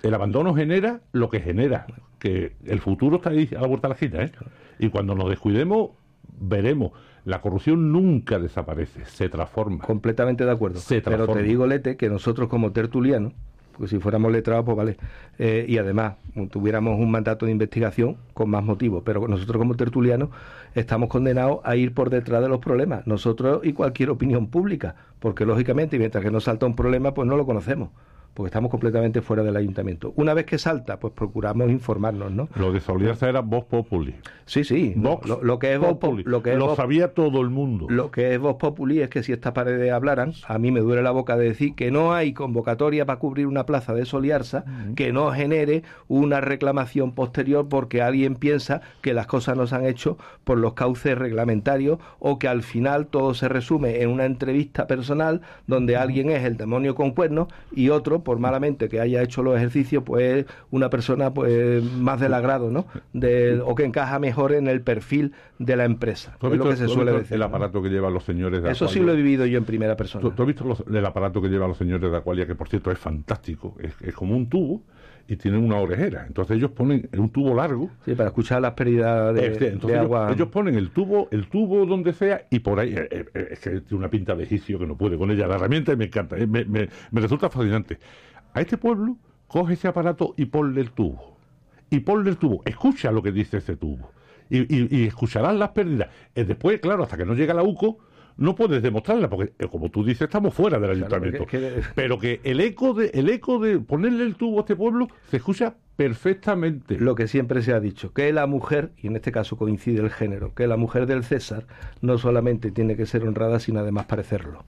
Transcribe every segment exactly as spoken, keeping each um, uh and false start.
el abandono genera lo que genera, que el futuro está ahí a la vuelta de la esquina, ¿eh? Y cuando nos descuidemos, veremos. La corrupción nunca desaparece, se transforma. Completamente de acuerdo. Se transforma. Pero te digo, Lete, que nosotros como tertulianos, pues si fuéramos letrados, pues vale, eh, y además tuviéramos un mandato de investigación con más motivos, pero nosotros como tertulianos estamos condenados a ir por detrás de los problemas, nosotros y cualquier opinión pública, porque lógicamente mientras que no salta un problema, pues no lo conocemos, porque estamos completamente fuera del ayuntamiento. Una vez que salta, pues procuramos informarnos, ¿no? Lo de Soliarza era Vox Populi. Sí, sí. Vox lo, lo que es Populi. Vox, lo que es lo Vox, sabía todo el mundo. Lo que es Vox Populi es que si estas paredes hablaran, a mí me duele la boca de decir que no hay convocatoria para cubrir una plaza de Soliarza uh-huh. que no genere una reclamación posterior porque alguien piensa que las cosas no se han hecho por los cauces reglamentarios o que al final todo se resume en una entrevista personal donde uh-huh. alguien es el demonio con cuernos y otro, por malamente que haya hecho los ejercicios, pues una persona pues más del agrado, ¿no? De, o que encaja mejor en el perfil de la empresa. Es lo que se suele decir. El aparato ¿no? que llevan los señores de Eso Acualia. Sí lo he vivido yo en primera persona. ¿Tú, tú has visto los, el aparato que llevan los señores de Acualia, que por cierto es fantástico? Es, es como un tubo y tienen una orejera. Entonces ellos ponen un tubo largo. Sí, para escuchar las pérdidas de, este, de agua. Ellos, ellos ponen el tubo, el tubo donde sea y por ahí. Eh, eh, es que tiene una pinta de egipcio que no puede con ella. La herramienta me encanta, eh, me, me, me resulta fascinante. A este pueblo, coge ese aparato y ponle el tubo. Y ponle el tubo. Escucha lo que dice ese tubo. Y, y, y escucharás las pérdidas. Eh, después, claro, hasta que no llega la U C O, no puedes demostrarla, porque, eh, como tú dices, estamos fuera del ayuntamiento. Claro, que, que... Pero que el eco de el eco de ponerle el tubo a este pueblo se escucha perfectamente. Lo que siempre se ha dicho, que la mujer, y en este caso coincide el género, que la mujer del César no solamente tiene que ser honrada, sino además parecerlo.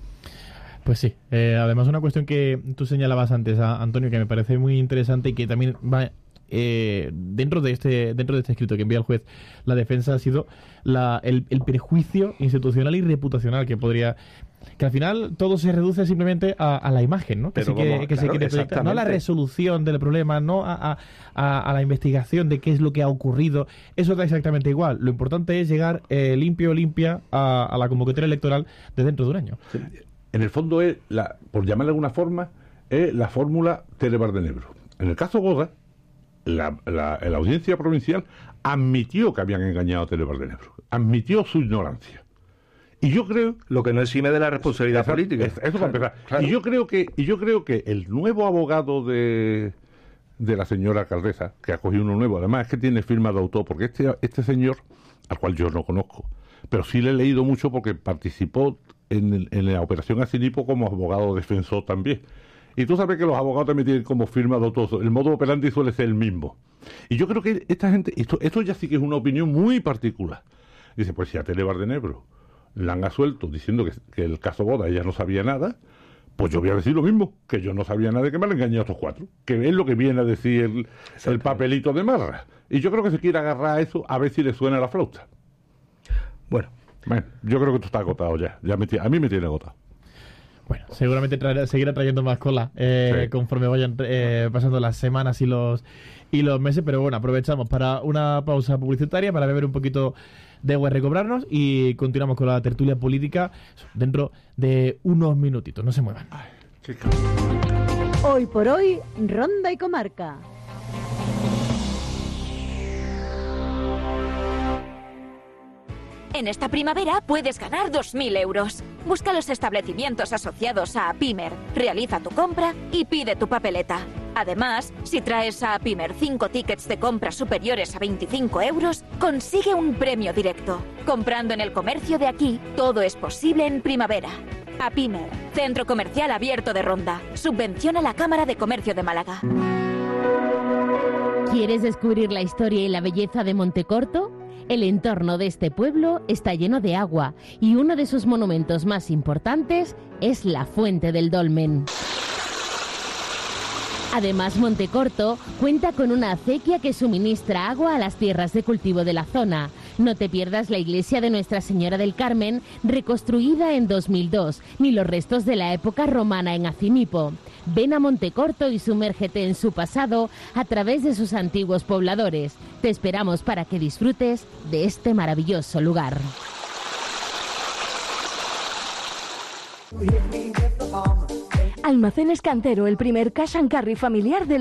Pues sí, eh, además una cuestión que tú señalabas antes, a Antonio, que me parece muy interesante y que también va eh, dentro de este dentro de este escrito que envía el juez, la defensa ha sido la, el, el prejuicio institucional y reputacional que podría, que al final todo se reduce simplemente a, a la imagen, ¿no? Que, Pero se, vamos, que, que claro, se quiere proyectar, no a la resolución del problema, no a, a, a la investigación de qué es lo que ha ocurrido. Eso da exactamente igual. Lo importante es llegar eh, limpio, limpia a, a la convocatoria electoral de dentro de un año. Sí. En el fondo es, la, por llamarle de alguna forma, es la fórmula Tele-Bardenebro. En el caso Goda, la, la, la audiencia provincial admitió que habían engañado a Tele-Bardenebro, admitió su ignorancia. Y yo creo... Lo que no exime de la responsabilidad esa, política. Eso, eso para empezar. Claro. Y yo creo que y yo creo que el nuevo abogado de, de la señora alcaldesa, que ha cogido uno nuevo, además es que tiene firma de autor, porque este, este señor, al cual yo no conozco, pero sí le he leído mucho porque participó En, el, en la operación Asinipo como abogado defensor también. Y tú sabes que los abogados también tienen como firma de todo. El modo operandi suele ser el mismo. Y yo creo que esta gente, esto, esto ya sí que es una opinión muy particular. Dice, pues si a Tele-Bardenebro la han asuelto diciendo que, que el caso Goda ella no sabía nada, pues yo voy a decir lo mismo, que yo no sabía nada de que me han engañado a estos cuatro. Que es lo que viene a decir el, el papelito de Marra. Y yo creo que se quiere agarrar a eso a ver si le suena la flauta. Bueno. Bueno, yo creo que esto está agotado ya. ya me a mí me tiene agotado. Bueno, seguramente traer, seguirá trayendo más cola eh, sí. conforme vayan eh, pasando las semanas y los y los meses. Pero bueno, aprovechamos para una pausa publicitaria, para beber un poquito de agua y recobrarnos. Y continuamos con la tertulia política dentro de unos minutitos. No se muevan. Ay, qué hoy por hoy, Ronda y Comarca. En esta primavera puedes ganar dos mil euros. Busca los establecimientos asociados a Apimer, realiza tu compra y pide tu papeleta. Además, si traes a Apimer cinco tickets de compra superiores a veinticinco euros, consigue un premio directo. Comprando en el comercio de aquí, todo es posible en primavera. Apimer, Centro Comercial Abierto de Ronda. Subvenciona la Cámara de Comercio de Málaga. ¿Quieres descubrir la historia y la belleza de Montecorto? El entorno de este pueblo está lleno de agua y uno de sus monumentos más importantes es la Fuente del Dolmen. Además, Montecorto cuenta con una acequia que suministra agua a las tierras de cultivo de la zona. No te pierdas la iglesia de Nuestra Señora del Carmen, reconstruida en dos mil dos, ni los restos de la época romana en Acinipo. Ven a Montecorto y sumérgete en su pasado a través de sus antiguos pobladores. Te esperamos para que disfrutes de este maravilloso lugar. Almacenes Cantero, el primer cash and carry familiar del